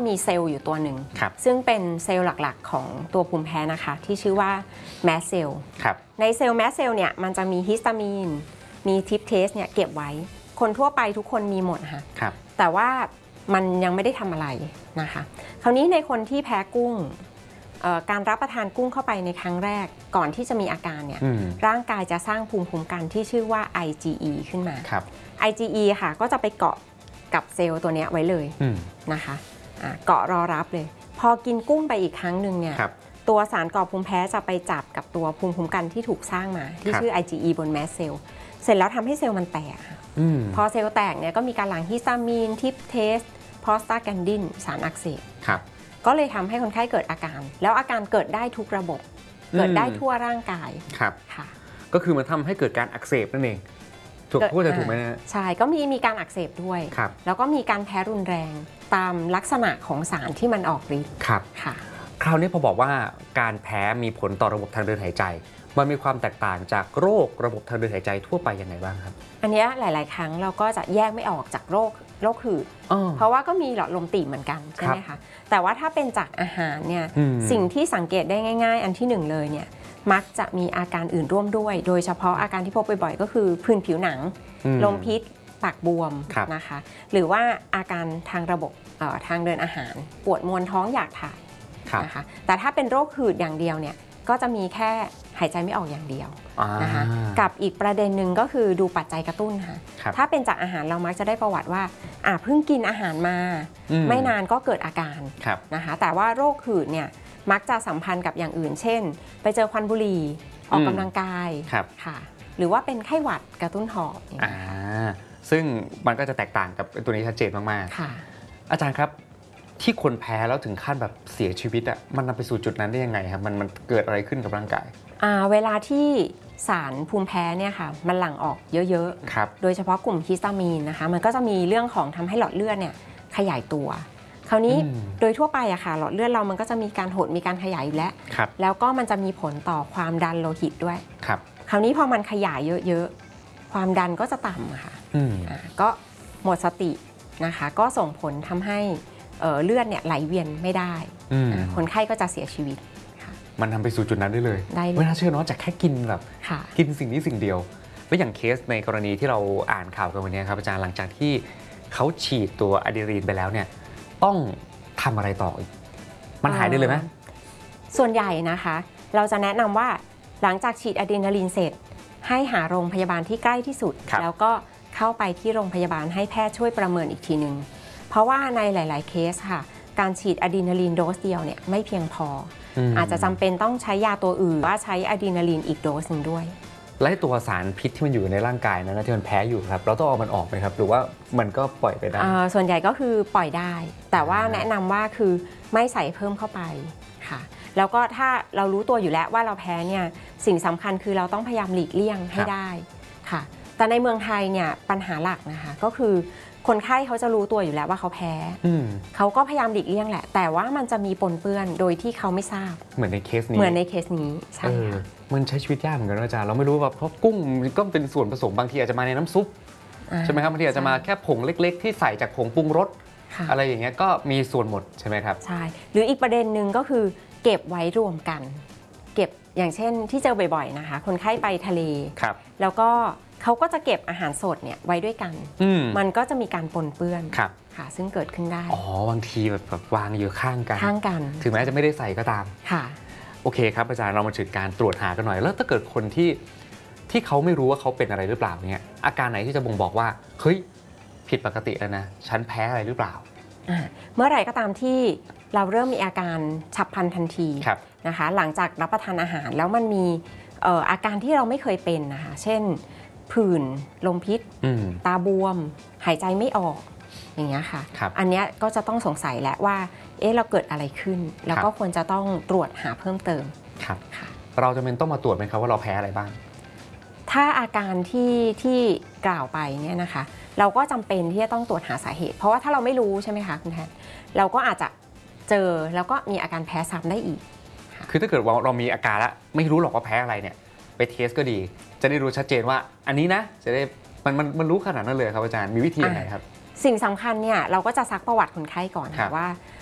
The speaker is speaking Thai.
มีเซลล์อยู่ตัวหนึ่งซึ่งเป็นเซลล์หลักๆของตัวภูมิแพ้นะคะที่ชื่อว่าแมสเซลล์ในเซลล์แมสเซลล์เนี่ยมันจะมีฮิสตามีนมีทิปเทสเนี่ยเก็บไว้คนทั่วไปทุกคนมีหมดค่ะแต่ว่ามันยังไม่ได้ทำอะไรนะคะคราวนี้ในคนที่แพ้กุ้งการรับประทานกุ้งเข้าไปในครั้งแรกก่อนที่จะมีอาการเนี่ยร่างกายจะสร้างภูมิคุ้มกันที่ชื่อว่า IgE ขึ้นมา IgE ค่ะก็จะไปเกาะกับเซลล์ตัวนี้ไว้เลยนะคะเกาะรอรับเลยพอกินกุ้งไปอีกครั้งหนึ่งเนี่ยตัวสารก่อภูมิแพ้จะไปจับกับตัวภูมิคุ้มกันที่ถูกสร้างมาที่ชื่อ IgE บนแมสเซลล์เสร็จแล้วทำให้เซลล์มันแตกพอเซลล์แตกเนี่ยก็มีการหลั่งฮิสตามีนทิปเทสโพสตาแกนดินสารอักเสบก็เลยทำให้คนไข้เกิดอาการแล้วอาการเกิดได้ทุกระบบเกิดได้ทั่วร่างกายครับค่ะก็คือมันทำให้เกิดการอักเสบนั่นเองพูดจะถูกไหมนะใช่ก็มีการอักเสบด้วยแล้วก็มีการแพ้รุนแรงตามลักษณะของสารที่มันออกฤทธิ์ครับค่ะคราวนี้พอบอกว่าการแพ้มีผลต่อระบบทางเดินหายใจมันมีความแตกต่างจากโรคระบบทางเดินหายใจทั่วไปยังไงบ้างครับอันนี้หลายๆครั้งเราก็จะแยกไม่ออกจากโรคหืดเพราะว่าก็มีหลอดลมตีบเหมือนกันใช่ไหมคะแต่ว่าถ้าเป็นจากอาหารเนี่ยสิ่งที่สังเกตได้ง่ายๆอันที่หนึ่งเลยเนี่ยมักจะมีอาการอื่นร่วมด้วยโดยเฉพาะอาการที่พบบ่อยๆก็คือผื่นผิวหนังลมพิษปากบวมนะคะหรือว่าอาการทางระบบทางเดินอาหารปวดมวนท้องอยากถ่ายนะคะแต่ถ้าเป็นโรคหืดอย่างเดียวเนี่ยก็จะมีแค่หายใจไม่ออกอย่างเดียวนะคะกับอีกประเด็นหนึ่งก็คือดูปัจจัยกระตุ้นค่ะถ้าเป็นจากอาหารเรามักจะได้ประวัติว่าเพิ่งกินอาหารมาไม่นานก็เกิดอาการนะคะแต่ว่าโรคหืดเนี่ยมักจะสัมพันธ์กับอย่างอื่นเช่นไปเจอควันบุหรี่ออกกำลังกายค่ะหรือว่าเป็นไข้หวัดกระตุ้นหอบซึ่งมันก็จะแตกต่างกับตัวนี้ชัดเจนมากๆอาจารย์ครับที่คนแพ้แล้วถึงขั้นแบบเสียชีวิตอ่ะมันนำไปสู่จุดนั้นได้ยังไงครับมันเกิดอะไรขึ้นกับร่างกายเวลาที่สารภูมิแพ้เนี่ยค่ะมันหลั่งออกเยอะๆโดยเฉพาะกลุ่มฮิสตามีนนะคะมันก็จะมีเรื่องของทำให้หลอดเลือดเนี่ยขยายตัวคราวนี้โดยทั่วไปอะค่ะหลอดเลือดเรามันก็จะมีการหดมีการขยายอยู่แล้วก็มันจะมีผลต่อความดันโลหิตด้วยคราวนี้พอมันขยายเยอะๆความดันก็จะต่ำค่ะก็หมดสตินะคะก็ส่งผลทำให้เลือดเนี่ยไหลเวียนไม่ได้คนไข้ก็จะเสียชีวิตมันทำไปสู่จุดนั้นได้เลยไม่น่าเชื่อเนาะจากแค่กินแบบกินสิ่งนี้สิ่งเดียวแล้วอย่างเคสในกรณีที่เราอ่านข่าวกันวันนี้ครับอาจารย์หลังจากที่เขาฉีดตัวอะดรีนาลีนไปแล้วเนี่ยต้องทำอะไรต่ออีกมันหายได้เลยไหมส่วนใหญ่นะคะเราจะแนะนำว่าหลังจากฉีดอะดรีนาลีนเสร็จให้หาโรงพยาบาลที่ใกล้ที่สุดแล้วก็เข้าไปที่โรงพยาบาลให้แพทย์ช่วยประเมินอีกทีนึงเพราะว่าในหลายๆเคสค่ะการฉีดอะดรีนาลีนโดสเดียวเนี่ยไม่เพียงพออาจจะจำเป็นต้องใช้ยาตัวอื่นว่าใช้อะดรีนาลีนอีกโดสหนึ่งด้วยและตัวสารพิษที่มันอยู่ในร่างกายนั้นที่มันแพ้อยู่ครับเราต้องเอามันออกไหมครับหรือว่ามันก็ปล่อยไปได้ส่วนใหญ่ก็คือปล่อยได้แต่ว่าแนะนำว่าคือไม่ใส่เพิ่มเข้าไปค่ะแล้วก็ถ้าเรารู้ตัวอยู่แล้วว่าเราแพ้เนี่ยสิ่งสำคัญคือเราต้องพยายามหลีกเลี่ยงให้ได้ค่ะแต่ในเมืองไทยเนี่ยปัญหาหลักนะคะก็คือคนไข้เขาจะรู้ตัวอยู่แล้วว่าเขาแพ้เขาก็พยายามหลีกเลี่ยงแหละแต่ว่ามันจะมีปนเปื้อนโดยที่เขาไม่ทราบเหมือนในเคสนี้ใช่ค่ะมันใช้ชีวิตยากเหมือนกันอาจารย์เราไม่รู้ว่าเพราะกุ้งก็เป็นส่วนผสมบางทีอาจจะมาในน้ำซุปใช่ไหมครับบางทีอาจจะมาแค่ผงเล็กๆที่ใส่จากผงปรุงรสอะไรอย่างเงี้ยก็มีส่วนหมดใช่ไหมครับใช่หรืออีกประเด็นหนึ่งก็คือเก็บไว้รวมกันเก็บอย่างเช่นที่เจอบ่อยๆนะคะคนไข้ไปทะเลแล้วก็เขาก็จะเก็บอาหารสดเนี่ยไว้ด้วยกันมันก็จะมีการปนเปื้อนค่ะซึ่งเกิดขึ้นได้บางทีแบบวางอยู่ข้างกันถึงแม้จะไม่ได้ใส่ก็ตามค่ะโอเคครับอาจารย์เรามาถึงการตรวจหากันหน่อยแล้วถ้าเกิดคนที่เขาไม่รู้ว่าเขาเป็นอะไรหรือเปล่าเนี่ยอาการไหนที่จะบ่งบอกว่าเฮ้ยผิดปกติแล้วนะฉันแพ้อะไรหรือเปล่าเมื่อไหร่ก็ตามที่เราเริ่มมีอาการฉับพลันทันทีนะคะหลังจากรับประทานอาหารแล้วมันมีอาการที่เราไม่เคยเป็นนะคะเช่นผื่นลมพิษตาบวมหายใจไม่ออกอย่างเงี้ยค่ะอันนี้ก็จะต้องสงสัยแหละว่าเราเกิดอะไรขึ้นแล้วก็ควรจะต้องตรวจหาเพิ่มเติมครับเราจะเป็นต้องมาตรวจไหมครับว่าเราแพ้อะไรบ้างถ้าอาการที่กล่าวไปเนี่ยนะคะเราก็จำเป็นที่จะต้องตรวจหาสาเหตุเพราะว่าถ้าเราไม่รู้ใช่ไหมคะคุณแทนเราก็อาจจะเจอแล้วก็มีอาการแพ้ซ้ำได้อีกคือถ้าเกิดว่าเรามีอาการแล้วไม่รู้หรอกว่าแพ้อะไรเนี่ยไปเทสก็ดีจะได้รู้ชัดเจนว่าอันนี้นะจะได้มันรู้ขนาดนั้นเลยครับอาจารย์มีวิธียังไงครับสิ่งสำคัญเนี่ยเราก็จะซักประวัติคนไข้ก่อนค่ะว่า